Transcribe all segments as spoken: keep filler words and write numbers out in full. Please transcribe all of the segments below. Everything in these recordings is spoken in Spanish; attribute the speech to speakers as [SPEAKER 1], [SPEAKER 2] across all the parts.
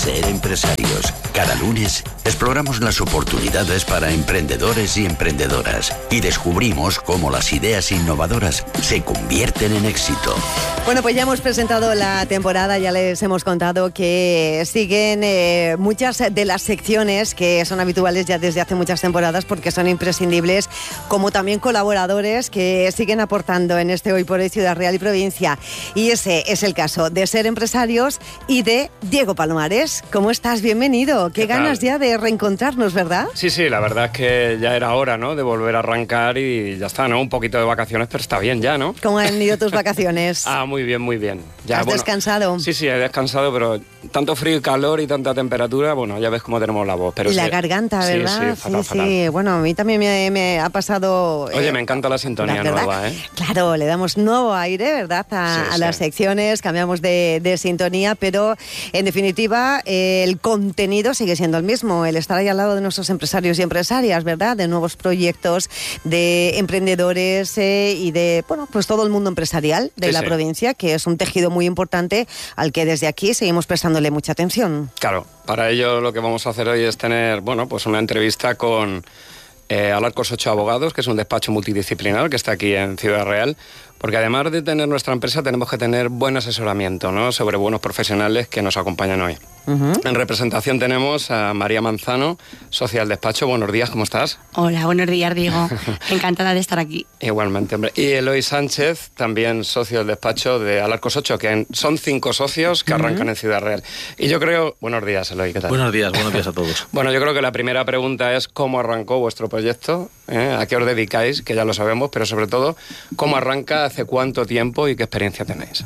[SPEAKER 1] Ser empresarios. Cada lunes exploramos las oportunidades para emprendedores y emprendedoras y descubrimos cómo las ideas innovadoras se convierten en éxito.
[SPEAKER 2] Bueno, pues ya hemos presentado la temporada, ya les hemos contado que siguen eh, muchas de las secciones que son habituales ya desde hace muchas temporadas porque son imprescindibles, como también colaboradores que siguen aportando en este Hoy por Hoy Ciudad Real y Provincia. Y ese es el caso de Ser Empresarios y de Diego Palomares. ¿Cómo estás? Bienvenido. Qué, ¿Qué ganas ya de reencontrarnos, ¿verdad?
[SPEAKER 3] Sí, sí, la verdad es que ya era hora, ¿no?, de volver a arrancar y ya está, ¿no? Un poquito de vacaciones, pero está bien ya, ¿no?
[SPEAKER 2] ¿Cómo han ido tus vacaciones?
[SPEAKER 3] Ah, muy bien, muy bien. Ya,
[SPEAKER 2] ¿Has
[SPEAKER 3] bueno,
[SPEAKER 2] descansado?
[SPEAKER 3] Sí, sí, he descansado, pero tanto frío y calor y tanta temperatura, bueno, ya ves cómo tenemos la voz. Pero
[SPEAKER 2] y la
[SPEAKER 3] sí,
[SPEAKER 2] garganta, ¿verdad?
[SPEAKER 3] Sí, sí, fatal,
[SPEAKER 2] sí,
[SPEAKER 3] fatal.
[SPEAKER 2] sí. Bueno, a mí también me, me ha pasado...
[SPEAKER 3] Oye,
[SPEAKER 2] eh,
[SPEAKER 3] me encanta la sintonía
[SPEAKER 2] ¿verdad?
[SPEAKER 3] nueva, ¿eh?
[SPEAKER 2] Claro, le damos nuevo aire, ¿verdad?, a,
[SPEAKER 3] Sí,
[SPEAKER 2] a
[SPEAKER 3] sí.
[SPEAKER 2] las secciones, cambiamos de, de sintonía, pero en definitiva eh, el contenido sigue siendo el mismo, el estar ahí al lado de nuestros empresarios y empresarias, ¿verdad?, de nuevos proyectos, de emprendedores eh, y de, bueno, pues todo el mundo empresarial de
[SPEAKER 3] Sí,
[SPEAKER 2] la
[SPEAKER 3] sí.
[SPEAKER 2] provincia, que es un tejido muy importante al que desde aquí seguimos prestándole mucha atención.
[SPEAKER 3] Claro, para ello lo que vamos a hacer hoy es tener, bueno, pues una entrevista con eh, Alarcos ocho Abogados, que es un despacho multidisciplinar que está aquí en Ciudad Real, porque además de tener nuestra empresa tenemos que tener buen asesoramiento, ¿no?, sobre buenos profesionales que nos acompañan hoy. Uh-huh. En representación tenemos a María Manzano, socia del despacho. Buenos días, ¿cómo estás?
[SPEAKER 4] Hola, buenos días, Diego. Encantada de estar aquí.
[SPEAKER 3] Igualmente, hombre. Y Eloy Sánchez, también socio del despacho de Alarcos ocho, que son cinco socios que uh-huh. arrancan en Ciudad Real. Y yo creo... Buenos días, Eloy, ¿qué tal?
[SPEAKER 5] Buenos días, buenos días a todos.
[SPEAKER 3] Bueno, yo creo que la primera pregunta es cómo arrancó vuestro proyecto, ¿eh? ¿A qué os dedicáis? Que ya lo sabemos, pero sobre todo, ¿cómo arranca, hace cuánto tiempo y qué experiencia tenéis?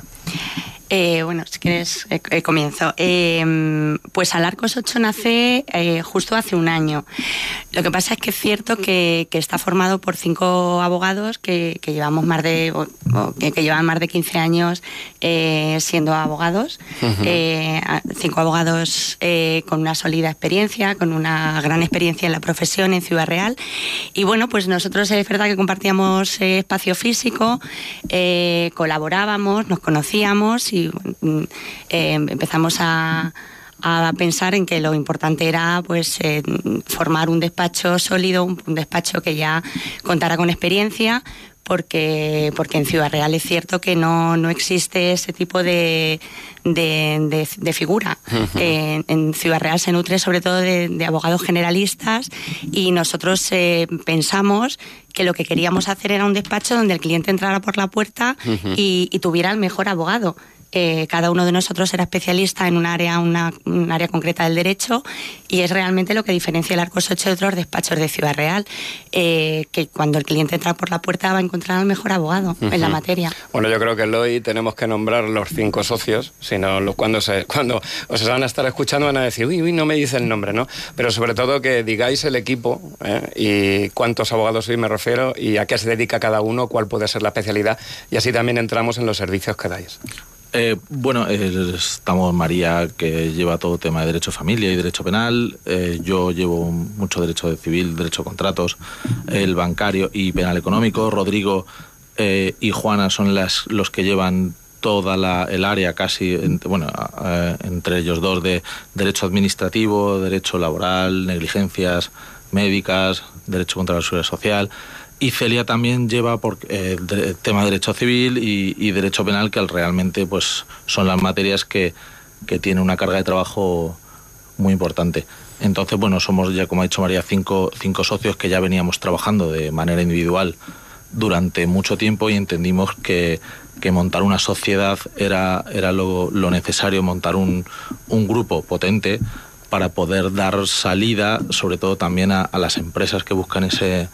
[SPEAKER 4] Eh, bueno, si quieres, eh, eh, comienzo. Eh, pues Alarcos ocho nace eh, justo hace un año. Lo que pasa es que es cierto que, que está formado por cinco abogados que, que llevamos más de o, o, que, que llevan más de quince años eh, siendo abogados. Uh-huh. Eh, cinco abogados eh, con una sólida experiencia, con una gran experiencia en la profesión en Ciudad Real. Y bueno, pues nosotros es verdad que compartíamos eh, espacio físico, eh, colaborábamos, nos conocíamos y eh, empezamos a, a pensar en que lo importante era pues eh, formar un despacho sólido, un, un despacho que ya contara con experiencia, porque porque en Ciudad Real es cierto que no, no existe ese tipo de, de, de, de figura. Uh-huh. Eh, en Ciudad Real se nutre sobre todo de, de abogados generalistas y nosotros eh, pensamos que lo que queríamos hacer era un despacho donde el cliente entrara por la puerta uh-huh. y, y tuviera el mejor abogado. Eh, cada uno de nosotros era especialista en un área, una, un área concreta del derecho y es realmente lo que diferencia el Alarcos ocho de otros despachos de Ciudad Real, eh, que cuando el cliente entra por la puerta va a encontrar al mejor abogado uh-huh. en la materia.
[SPEAKER 3] Bueno, yo creo que hoy tenemos que nombrar los cinco socios, si no, cuando, se, cuando os van a estar escuchando van a decir, uy, uy, no me dice el nombre, ¿no? Pero sobre todo que digáis el equipo ¿eh? y cuántos abogados sois, me refiero, y a qué se dedica cada uno, cuál puede ser la especialidad, y así también entramos en los servicios que dais.
[SPEAKER 5] Eh, bueno, eh, estamos María, que lleva todo tema de derecho de familia y derecho penal. Eh, yo llevo mucho derecho de civil, derecho de contratos, el bancario y penal económico. Rodrigo eh, y Juana son las, los que llevan toda la, el área casi, bueno, eh, entre ellos dos, de derecho administrativo, derecho laboral, negligencias médicas, derecho contra la seguridad social. Y Celia también lleva por eh, de, tema de derecho civil y, y derecho penal, que realmente pues son las materias que, que tienen una carga de trabajo muy importante. Entonces, bueno, somos ya, como ha dicho María, cinco, cinco socios que ya veníamos trabajando de manera individual durante mucho tiempo y entendimos que, que montar una sociedad era, era lo, lo necesario, montar un, un grupo potente para poder dar salida, sobre todo también a, a las empresas que buscan ese...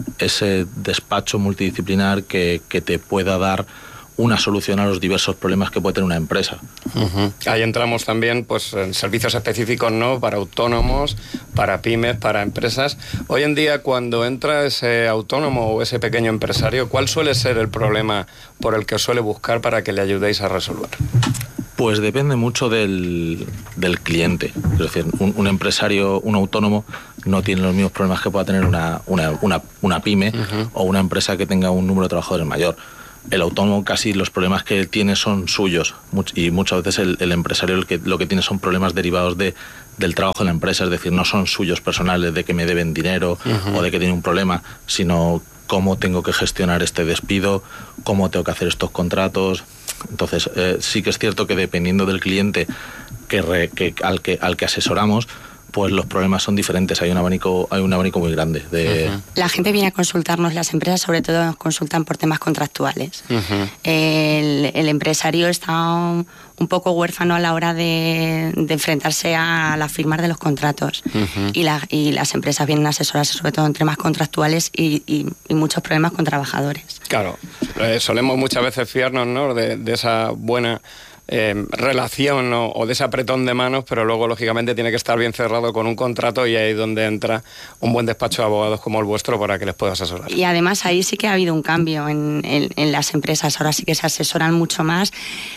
[SPEAKER 5] ese despacho multidisciplinar que, que te pueda dar una solución a los diversos problemas que puede tener una empresa.
[SPEAKER 3] Uh-huh. Ahí entramos también pues en servicios específicos, ¿no?, para autónomos, para pymes, para empresas. Hoy en día, cuando entra ese autónomo o ese pequeño empresario, ¿cuál suele ser el problema por el que os suele buscar para que le ayudéis a resolver?
[SPEAKER 5] Pues depende mucho del, del cliente. Es decir, un, un empresario, un autónomo, no tiene los mismos problemas que pueda tener una, una, una, una pyme uh-huh. o una empresa que tenga un número de trabajadores mayor. el autónomo casi los problemas que tiene son suyos y muchas veces el, el empresario el que, lo que tiene son problemas derivados de, del trabajo en la empresa, es decir, no son suyos personales de que me deben dinero uh-huh. o de que tiene un problema, sino cómo tengo que gestionar este despido, cómo tengo que hacer estos contratos. Entonces, eh, sí que es cierto que dependiendo del cliente que, re, que, al, que al que asesoramos, pues los problemas son diferentes, hay un abanico, hay un abanico muy grande. De...
[SPEAKER 4] Uh-huh. La gente viene a consultarnos, las empresas sobre todo nos consultan por temas contractuales. Uh-huh. El, el empresario está un, un poco huérfano a la hora de, de enfrentarse a la firma de los contratos. Uh-huh. y, la, y las empresas vienen a asesorarse sobre todo en temas contractuales y, y, y muchos problemas con trabajadores.
[SPEAKER 3] Claro, eh, solemos muchas veces fiarnos, ¿no?, de, de esa buena... Eh, relación, ¿no?, o de ese apretón de manos, pero luego lógicamente tiene que estar bien cerrado con un contrato y ahí es donde entra un buen despacho de abogados como el vuestro para que les pueda asesorar.
[SPEAKER 4] Y además ahí sí que ha habido un cambio en, en, en las empresas, ahora sí que se asesoran mucho más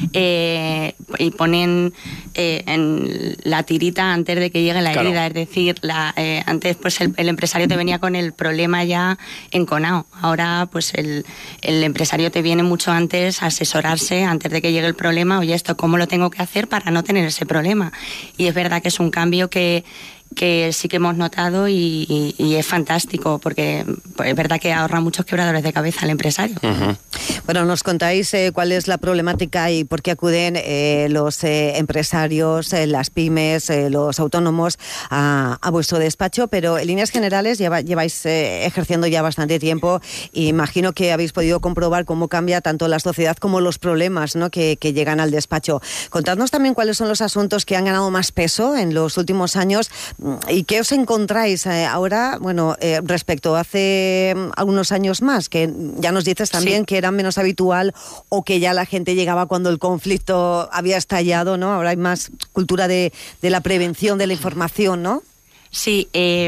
[SPEAKER 4] eh, y ponen eh, en la tirita antes de que llegue la herida, claro. Es decir, la, eh, antes pues el, el empresario te venía con el problema ya enconado, ahora pues el, el empresario te viene mucho antes a asesorarse antes de que llegue el problema, oye, esto cómo lo tengo que hacer para no tener ese problema. Y es verdad que es un cambio que, que sí que hemos notado y, y, y es fantástico, porque es verdad que ahorra muchos quebradores de cabeza al empresario.
[SPEAKER 2] Uh-huh. Bueno, nos contáis eh, cuál es la problemática y por qué acuden eh, los eh, empresarios, eh, las pymes, eh, los autónomos a, a vuestro despacho, pero en líneas generales lleva, lleváis eh, ejerciendo ya bastante tiempo y imagino que habéis podido comprobar cómo cambia tanto la sociedad como los problemas, ¿no?, que, que llegan al despacho. Contadnos también cuáles son los asuntos que han ganado más peso en los últimos años y qué os encontráis eh, ahora, bueno, eh, respecto a hace algunos años más, que ya nos dices también sí. que era menos habitual o que ya la gente llegaba cuando el conflicto había estallado, ¿no? Ahora hay más cultura de, de la prevención, de la información, ¿no?
[SPEAKER 4] Sí, eh,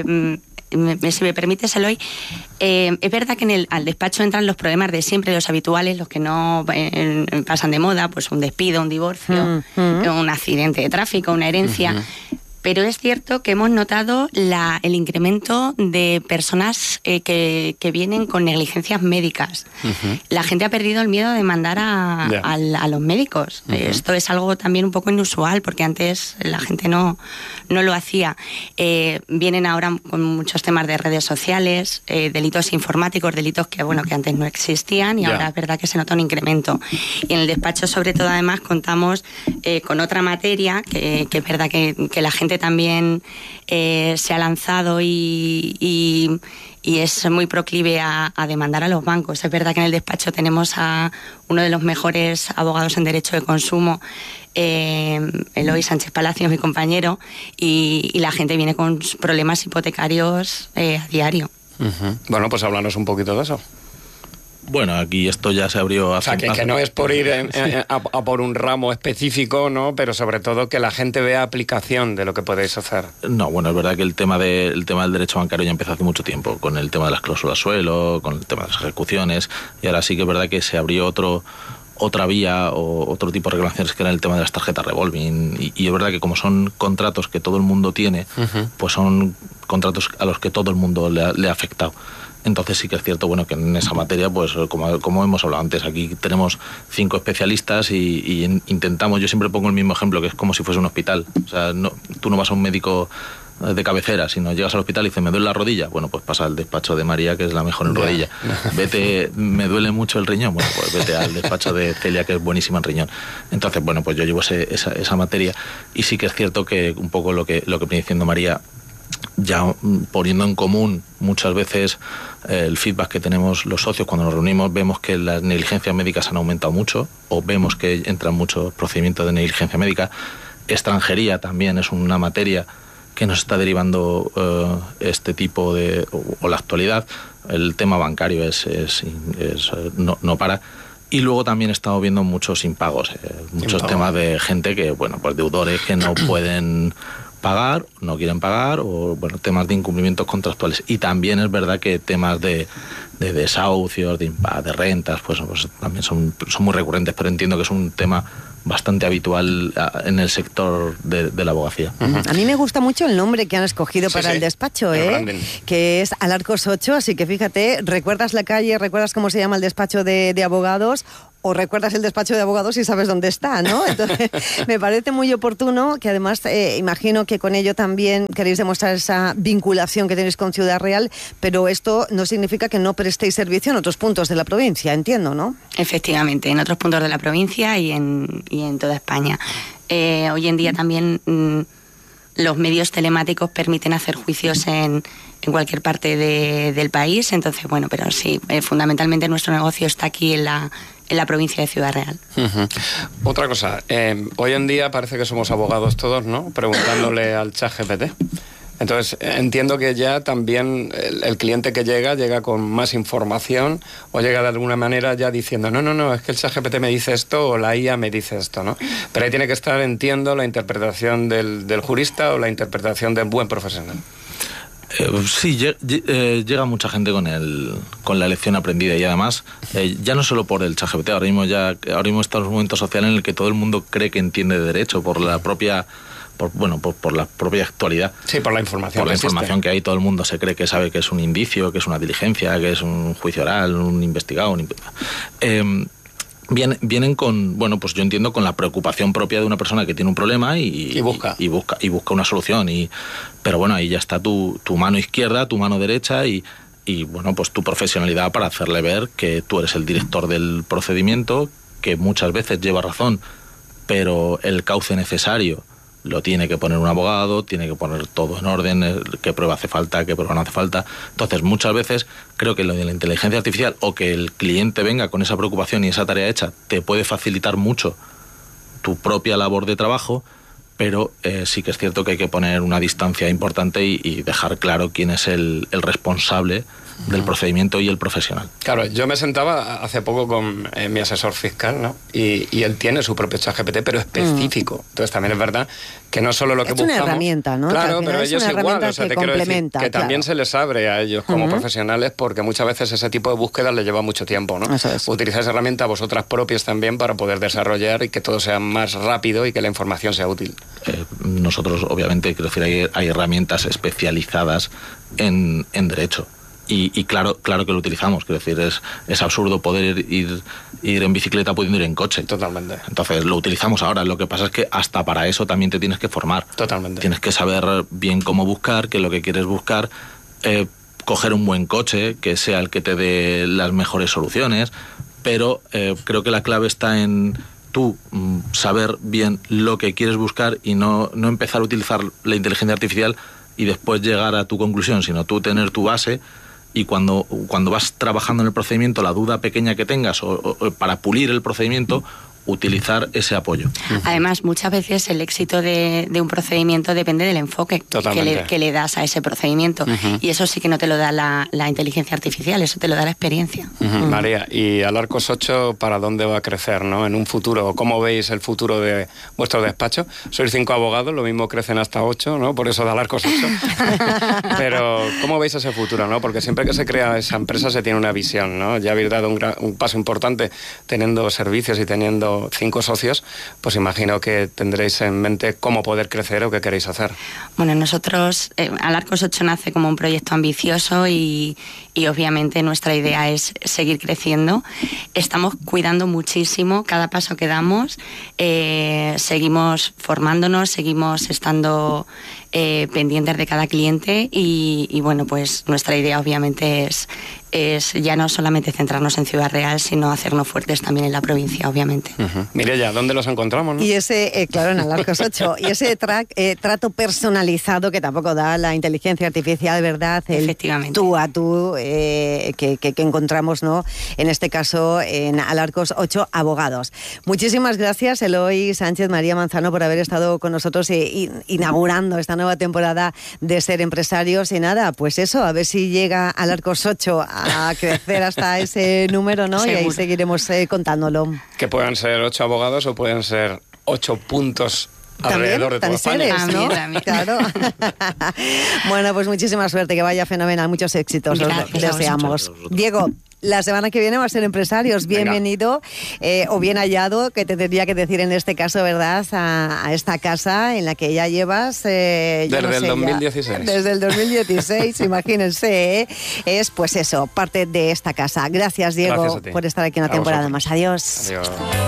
[SPEAKER 4] me, si me permites, Eloy, eh, es verdad que en el, al despacho entran los problemas de siempre, los habituales, los que no eh, pasan de moda, pues un despido, un divorcio, mm, mm. un accidente de tráfico, una herencia... Mm-hmm. Pero es cierto que hemos notado la, el incremento de personas eh, que, que vienen con negligencias médicas. Uh-huh. La gente ha perdido el miedo de mandar a, yeah. a, a los médicos. Uh-huh. Esto es algo también un poco inusual, porque antes la gente no, no lo hacía. Eh, vienen ahora con muchos temas de redes sociales, eh, delitos informáticos, delitos que, bueno, que antes no existían y yeah. ahora es verdad que se nota un incremento. Y en el despacho, sobre todo, además, contamos eh, con otra materia que, que es verdad que, que la gente también eh, se ha lanzado y, y, y es muy proclive a, a demandar a los bancos. Es verdad que en el despacho tenemos a uno de los mejores abogados en derecho de consumo, eh, Eloy Sánchez Palacios, mi compañero, y, y la gente viene con problemas hipotecarios eh, a diario.
[SPEAKER 3] Uh-huh. Bueno, pues háblanos un poquito de eso.
[SPEAKER 5] Bueno, aquí esto ya se abrió hace...
[SPEAKER 3] O sea, que, que no es por ir en, en, a, a por un ramo específico, ¿no? Pero sobre todo que la gente vea aplicación de lo que podéis hacer.
[SPEAKER 5] No, bueno, es verdad que el tema, de, el tema del derecho bancario ya empezó hace mucho tiempo, con el tema de las cláusulas suelo, con el tema de las ejecuciones, y ahora sí que es verdad que se abrió otro... otra vía o otro tipo de regulaciones que era el tema de las tarjetas revolving y, y es verdad que como son contratos que todo el mundo tiene, uh-huh. pues son contratos a los que todo el mundo le ha, le ha afectado. Entonces sí que es cierto, bueno, que en esa materia, pues como, como hemos hablado antes, aquí tenemos cinco especialistas y, y intentamos, yo siempre pongo el mismo ejemplo, que es como si fuese un hospital. O sea, no, tú no vas a un médico de cabecera, sino llegas al hospital y dices, me duele la rodilla, bueno, pues pasa al despacho de María, que es la mejor en rodilla. Vete, me duele mucho el riñón, bueno, pues vete al despacho de Celia, que es buenísima en riñón. Entonces, bueno, pues yo llevo ese, esa, esa materia y sí que es cierto que un poco lo que, lo que viene diciendo María, ya poniendo en común muchas veces eh, el feedback que tenemos los socios cuando nos reunimos, vemos que las negligencias médicas han aumentado mucho o vemos que entran muchos procedimientos de negligencia médica. Extranjería también es una materia que nos está derivando eh, este tipo de... O, o la actualidad, el tema bancario es, es, es no, no para. Y luego también estamos viendo muchos impagos, eh, muchos Impago. temas de gente que, bueno, pues deudores que no pueden pagar, no quieren pagar, o bueno, temas de incumplimientos contractuales. Y también es verdad que temas de, de desahucios, de, de rentas, pues, pues también son, son muy recurrentes, pero entiendo que es un tema bastante habitual en el sector de, de la abogacía.
[SPEAKER 2] Uh-huh. A mí me gusta mucho el nombre que han escogido
[SPEAKER 3] sí,
[SPEAKER 2] para
[SPEAKER 3] sí.
[SPEAKER 2] el despacho, ¿eh?
[SPEAKER 3] El
[SPEAKER 2] que es Alarcos ocho, así que fíjate, recuerdas la calle, recuerdas cómo se llama el despacho de, de abogados, o recuerdas el despacho de abogados y sabes dónde está, ¿no? Entonces, me parece muy oportuno, que además eh, imagino que con ello también queréis demostrar esa vinculación que tenéis con Ciudad Real, pero esto no significa que no prestéis servicio en otros puntos de la provincia, entiendo, ¿no?
[SPEAKER 4] Efectivamente, en otros puntos de la provincia y en, y en toda España. Eh, hoy en día también mmm, los medios telemáticos permiten hacer juicios en, en cualquier parte de, del país, entonces, bueno, pero sí, eh, fundamentalmente nuestro negocio está aquí en la... en la provincia de Ciudad Real.
[SPEAKER 3] Uh-huh. Otra cosa, eh, hoy en día parece que somos abogados todos, ¿no? Preguntándole al chat G P T. Entonces, entiendo que ya también el, el cliente que llega, llega con más información o llega de alguna manera ya diciendo, no, no, no, es que el chat G P T me dice esto o la I A me dice esto, ¿no? Pero ahí tiene que estar, entiendo, la interpretación del, del jurista o la interpretación del buen profesional.
[SPEAKER 5] Eh, sí, eh, llega mucha gente con el con la lección aprendida y además eh, ya no solo por el ChatGPT, ahora mismo ya ahora mismo está en un momento social en el que todo el mundo cree que entiende de derecho por la propia por, bueno por, por la propia actualidad.
[SPEAKER 3] Sí, por la información.
[SPEAKER 5] Por la
[SPEAKER 3] que
[SPEAKER 5] información
[SPEAKER 3] existe.
[SPEAKER 5] que hay, todo el mundo se cree que sabe que es un indicio, que es una diligencia, que es un juicio oral, un investigado, un eh, Vienen, vienen con, bueno, pues yo entiendo con la preocupación propia de una persona que tiene un problema y,
[SPEAKER 3] y busca
[SPEAKER 5] y, y busca y busca una solución y pero bueno, ahí ya está tu, tu mano izquierda, tu mano derecha y, y bueno, pues tu profesionalidad para hacerle ver que tú eres el director del procedimiento, que muchas veces lleva razón, pero el cauce necesario lo tiene que poner un abogado, tiene que poner todo en orden, qué prueba hace falta, qué prueba no hace falta. Entonces, muchas veces creo que lo de la inteligencia artificial o que el cliente venga con esa preocupación y esa tarea hecha te puede facilitar mucho tu propia labor de trabajo, pero eh, sí que es cierto que hay que poner una distancia importante y, y dejar claro quién es el, el responsable del procedimiento y el profesional.
[SPEAKER 3] Claro, yo me sentaba hace poco con eh, mi asesor fiscal, ¿no? Y, y él tiene su propio chat G P T, pero específico. Mm. Entonces también es verdad que no solo lo que
[SPEAKER 2] es
[SPEAKER 3] buscamos...
[SPEAKER 2] Es una herramienta, ¿no?
[SPEAKER 3] Claro, pero
[SPEAKER 2] es
[SPEAKER 3] ellos igual, o sea, te quiero decir que
[SPEAKER 2] claro.
[SPEAKER 3] también se les abre a ellos como uh-huh. profesionales, porque muchas veces ese tipo de búsqueda les lleva mucho tiempo, ¿no?
[SPEAKER 2] Eso es.
[SPEAKER 3] Utilizáis herramientas vosotras propias también para poder desarrollar y que todo sea más rápido y que la información sea útil.
[SPEAKER 5] Eh, nosotros, obviamente, quiero decir, hay, hay herramientas especializadas en, en derecho. Y, y claro, claro que lo utilizamos, quiero decir, es, es absurdo poder ir, ir en bicicleta pudiendo ir en coche.
[SPEAKER 3] Totalmente.
[SPEAKER 5] Entonces lo utilizamos ahora, lo que pasa es que hasta para eso también te tienes que formar.
[SPEAKER 3] Totalmente.
[SPEAKER 5] Tienes que saber bien cómo buscar, qué es lo que quieres buscar, eh, coger un buen coche, que sea el que te dé las mejores soluciones, pero eh, creo que la clave está en tú mm, saber bien lo que quieres buscar y no, no empezar a utilizar la inteligencia artificial y después llegar a tu conclusión, sino tú tener tu base. Y cuando, cuando vas trabajando en el procedimiento, la duda pequeña que tengas o, o para pulir el procedimiento, utilizar ese apoyo.
[SPEAKER 4] Además, muchas veces el éxito de, de un procedimiento depende del enfoque que le, que le das a ese procedimiento. Uh-huh. Y eso sí que no te lo da la, la inteligencia artificial, eso te lo da la experiencia.
[SPEAKER 3] Uh-huh. Uh-huh. María, ¿y Alarcos ocho para dónde va a crecer, no? En un futuro, ¿cómo veis el futuro de vuestro despacho? Sois cinco abogados, lo mismo crecen hasta ocho, ¿no? Por eso de Alarcos ocho. Pero, ¿cómo veis ese futuro, no? Porque siempre que se crea esa empresa se tiene una visión, ¿no? Ya habéis dado un, gran, un paso importante teniendo servicios y teniendo cinco socios, pues imagino que tendréis en mente cómo poder crecer o qué queréis hacer.
[SPEAKER 4] Bueno, nosotros, eh, Alarcos ocho nace como un proyecto ambicioso y, y obviamente nuestra idea es seguir creciendo. Estamos cuidando muchísimo cada paso que damos, eh, seguimos formándonos, seguimos estando eh, pendientes de cada cliente y, y bueno, pues nuestra idea obviamente es es ya no solamente centrarnos en Ciudad Real, sino hacernos fuertes también en la provincia, obviamente.
[SPEAKER 3] Uh-huh. Mireia, ¿dónde los encontramos, no?
[SPEAKER 2] Y ese, eh, claro, en Alarcos ocho, y ese tra- eh, trato personalizado que tampoco da la inteligencia artificial, ¿verdad? El
[SPEAKER 4] Efectivamente.
[SPEAKER 2] Tú a tú eh, que, que, que encontramos, ¿no? En este caso, en Alarcos ocho Abogados. Muchísimas gracias, Eloy Sánchez, María Manzano, por haber estado con nosotros e, e, inaugurando esta nueva temporada de Ser Empresarios. Y nada, pues eso, a ver si llega Alarcos ocho a a crecer hasta ese número, ¿no? Seguro. Y ahí seguiremos eh, contándolo.
[SPEAKER 3] Que puedan ser ocho abogados o pueden ser ocho puntos alrededor de toda España.
[SPEAKER 2] Eres, ¿no? También, claro. Bueno, pues muchísima suerte, que vaya fenomenal, muchos éxitos. Gracias, os deseamos. Diego, La semana que viene va a ser empresarios. Bienvenido eh, o bien hallado, que te tendría que decir en este caso, ¿verdad? A, a esta casa en la que ya llevas... Eh,
[SPEAKER 3] desde
[SPEAKER 2] no sé,
[SPEAKER 3] el dos mil dieciséis.
[SPEAKER 2] Ya, desde el dos mil dieciséis, imagínense. ¿eh? Es pues eso, parte de esta casa. Gracias, Diego,
[SPEAKER 3] Gracias
[SPEAKER 2] por estar aquí una
[SPEAKER 3] a
[SPEAKER 2] temporada
[SPEAKER 3] vosotros.
[SPEAKER 2] más. Adiós.
[SPEAKER 3] Adiós.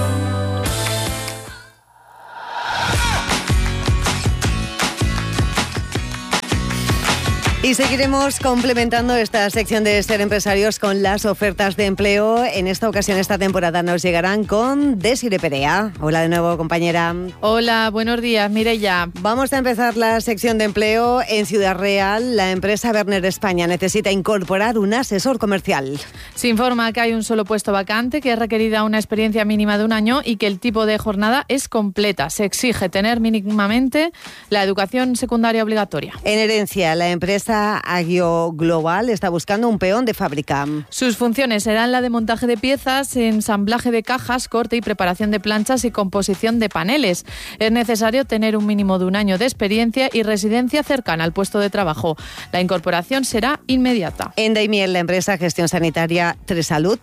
[SPEAKER 2] Y seguiremos complementando esta sección de Ser Empresarios con las ofertas de empleo. En esta ocasión, esta temporada, nos llegarán con Desiree Perea. Hola de nuevo, compañera.
[SPEAKER 6] Hola, buenos días, Mireia.
[SPEAKER 2] Vamos a empezar la sección de empleo en Ciudad Real. La empresa Berner España necesita incorporar un asesor comercial.
[SPEAKER 6] Se informa que hay un solo puesto vacante, que es requerida una experiencia mínima de un año y que el tipo de jornada es completa. Se exige tener mínimamente la educación secundaria obligatoria.
[SPEAKER 2] En Herencia, la empresa Agio Global está buscando un peón de fábrica.
[SPEAKER 6] Sus funciones serán la de montaje de piezas, ensamblaje de cajas, corte y preparación de planchas y composición de paneles. Es necesario tener un mínimo de un año de experiencia y residencia cercana al puesto de trabajo. La incorporación será inmediata.
[SPEAKER 2] En Daimiel, la empresa Gestión Sanitaria Tresalud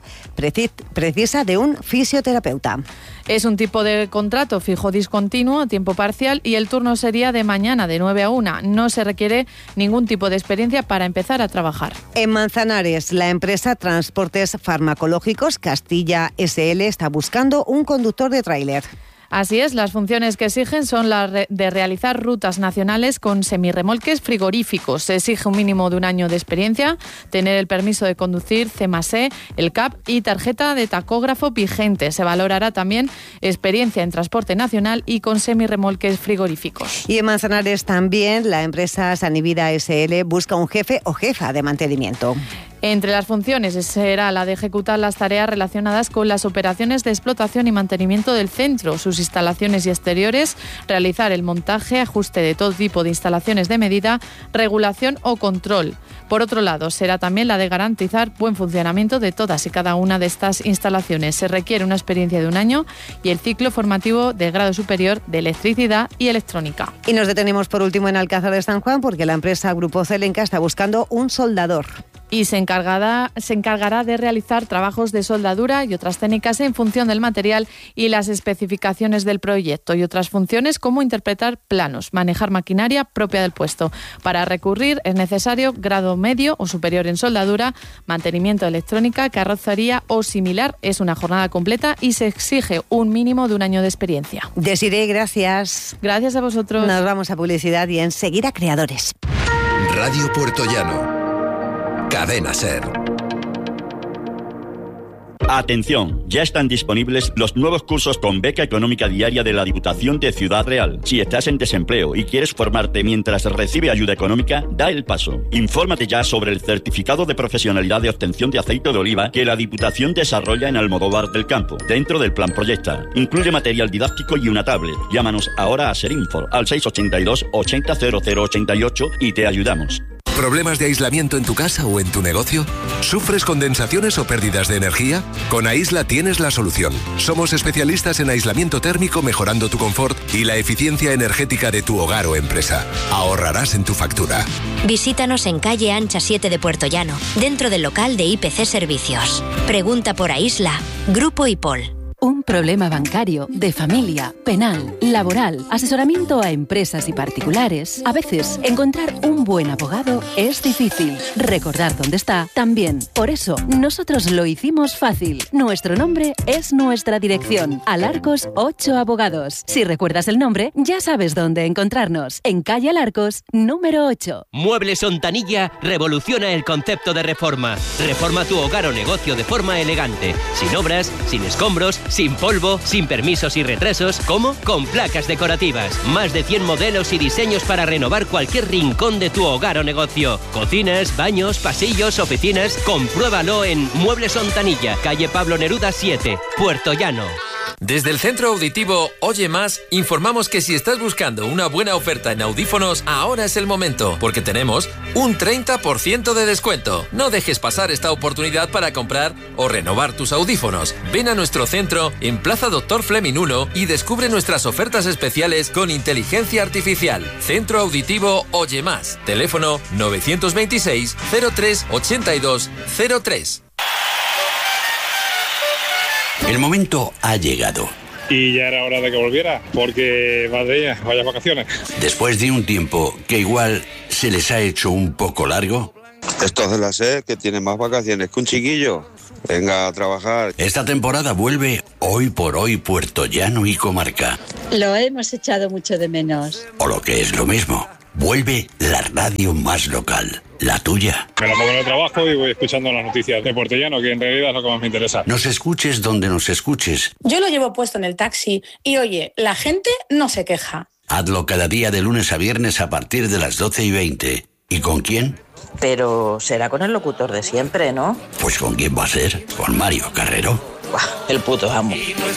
[SPEAKER 2] precisa de un fisioterapeuta.
[SPEAKER 6] Es un tipo de contrato fijo discontinuo a tiempo parcial y el turno sería de mañana de nueve a una. No se requiere ningún tipo de experiencia para empezar a trabajar.
[SPEAKER 2] En Manzanares, la empresa Transportes Farmacológicos Castilla S L está buscando un conductor de tráiler.
[SPEAKER 6] Así es, las funciones que exigen son las de realizar rutas nacionales con semirremolques frigoríficos. Se exige un mínimo de un año de experiencia, tener el permiso de conducir C más E, el C A P y tarjeta de tacógrafo vigente. Se valorará también experiencia en transporte nacional y con semirremolques frigoríficos.
[SPEAKER 2] Y en Manzanares también la empresa Sanivida S L busca un jefe o jefa de mantenimiento.
[SPEAKER 6] Entre las funciones será la de ejecutar las tareas relacionadas con las operaciones de explotación y mantenimiento del centro, sus instalaciones y exteriores, realizar el montaje, ajuste de todo tipo de instalaciones de medida, regulación o control. Por otro lado, será también la de garantizar buen funcionamiento de todas y cada una de estas instalaciones. Se requiere una experiencia de un año y el ciclo formativo de grado superior de electricidad y electrónica.
[SPEAKER 2] Y nos detenemos por último en Alcázar de San Juan porque la empresa Grupo Celenca está buscando un soldador.
[SPEAKER 6] Y se encargará, se encargará de realizar trabajos de soldadura y otras técnicas en función del material y las especificaciones del proyecto, y otras funciones como interpretar planos, manejar maquinaria propia del puesto. Para recurrir es necesario grado medio o superior en soldadura, mantenimiento de electrónica, carrocería o similar. Es una jornada completa y se exige un mínimo de un año de experiencia.
[SPEAKER 2] Desiree, gracias.
[SPEAKER 6] Gracias a vosotros.
[SPEAKER 2] Nos vamos a publicidad y enseguida Creadores.
[SPEAKER 7] Radio Puertollano. Cadena Ser.
[SPEAKER 8] Atención, ya están disponibles los nuevos cursos con beca económica diaria de la Diputación de Ciudad Real. Si estás en desempleo y quieres formarte mientras recibes ayuda económica, da el paso. Infórmate ya sobre el certificado de profesionalidad de obtención de aceite de oliva que la Diputación desarrolla en Almodóvar del Campo, dentro del Plan Proyecta. Incluye material didáctico y una tablet. Llámanos ahora a Serinfor al seis ocho dos, ochenta, cero cero ochenta y ocho y te ayudamos.
[SPEAKER 7] ¿Problemas de aislamiento en tu casa o en tu negocio? ¿Sufres condensaciones o pérdidas de energía? Con Aisla tienes la solución. Somos especialistas en aislamiento térmico, mejorando tu confort y la eficiencia energética de tu hogar o empresa. Ahorrarás en tu factura.
[SPEAKER 9] Visítanos en calle Ancha siete de Puertollano, dentro del local de I P C Servicios. Pregunta por Aisla, Grupo IPOL.
[SPEAKER 10] Un problema bancario, de familia, penal, laboral, asesoramiento a empresas y particulares. A veces, encontrar un buen abogado es difícil. Recordar dónde está, también. Por eso, nosotros lo hicimos fácil. Nuestro nombre es nuestra dirección. Alarcos ocho Abogados. Si recuerdas el nombre, ya sabes dónde encontrarnos. En calle Alarcos, número ocho.
[SPEAKER 11] Muebles Ontanilla revoluciona el concepto de reforma. Reforma tu hogar o negocio de forma elegante. Sin obras, sin escombros, sin polvo, sin permisos y retrasos, ¿cómo? Con placas decorativas. Más de cien modelos y diseños para renovar cualquier rincón de tu hogar o negocio. Cocinas, baños, pasillos, oficinas. Compruébalo en Muebles Ontanilla, calle Pablo Neruda siete, Puertollano.
[SPEAKER 12] Desde el Centro Auditivo Oye Más, informamos que si estás buscando una buena oferta en audífonos, ahora es el momento, porque tenemos un treinta por ciento de descuento. No dejes pasar esta oportunidad para comprar o renovar tus audífonos. Ven a nuestro centro en Plaza Doctor Fleming uno y descubre nuestras ofertas especiales con inteligencia artificial. Centro Auditivo Oye Más. Teléfono nueve dos seis, cero tres, ochenta y dos cero tres.
[SPEAKER 1] El momento ha llegado.
[SPEAKER 13] Y ya era hora de que volviera, porque madre mía, vaya vacaciones.
[SPEAKER 1] Después de un tiempo que igual se les ha hecho un poco largo.
[SPEAKER 14] Estos de la S E R que tienen más vacaciones que un chiquillo. Venga a trabajar.
[SPEAKER 1] Esta temporada vuelve Hoy por Hoy Puerto Llano y Comarca.
[SPEAKER 15] Lo hemos echado mucho de menos.
[SPEAKER 1] O lo que es lo mismo, vuelve la radio más local, la tuya.
[SPEAKER 13] Me la pongo en el trabajo y voy escuchando las noticias de Puerto Llano, que en realidad es lo que más me interesa.
[SPEAKER 1] Nos escuches donde nos escuches.
[SPEAKER 16] Yo lo llevo puesto en el taxi y oye, la gente no se queja.
[SPEAKER 1] Hazlo cada día de lunes a viernes a partir de las doce y veinte. ¿Y con quién?
[SPEAKER 17] Pero será con el locutor de siempre, ¿no?
[SPEAKER 1] Pues ¿con quién va a ser? Con Mario Carrero.
[SPEAKER 17] Buah, el puto amo.